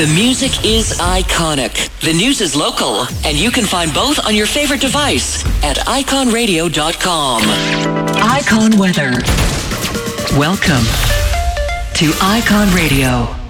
The music is iconic. The news is local. And you can find both on your favorite device at iconradio.com. Icon Weather. Welcome to Icon Radio.